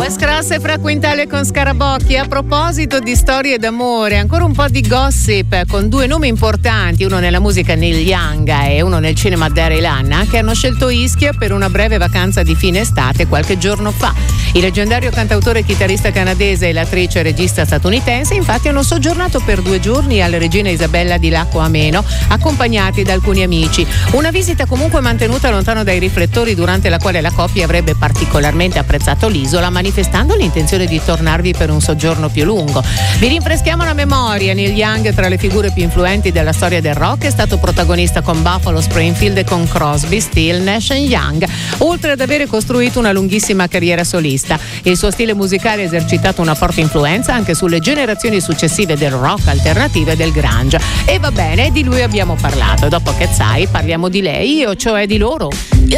Alex Cross e Fra Quintale con Scarabocchi. A proposito di storie d'amore, ancora un po' di gossip con due nomi importanti, uno nella musica Neil Young e uno nel cinema Daryl Hannah, che hanno scelto Ischia per una breve vacanza di fine estate qualche giorno fa. Il leggendario cantautore e chitarrista canadese e l'attrice e regista statunitense infatti hanno soggiornato per 2 giorni alla regina Isabella di Lacco Ameno, accompagnati da alcuni amici. Una visita comunque mantenuta lontano dai riflettori, durante la quale la coppia avrebbe particolarmente apprezzato l'isola, manifestando l'intenzione di tornarvi per un soggiorno più lungo. Vi rinfreschiamo la memoria: Neil Young, tra le figure più influenti della storia del rock, è stato protagonista con Buffalo Springfield e con Crosby, Stills, Nash & Young, oltre ad avere costruito una lunghissima carriera solista. Il suo stile musicale ha esercitato una forte influenza anche sulle generazioni successive del rock alternativo e del grunge. E va bene, di lui abbiamo parlato. Dopo che sai, parliamo di lei, o cioè di loro.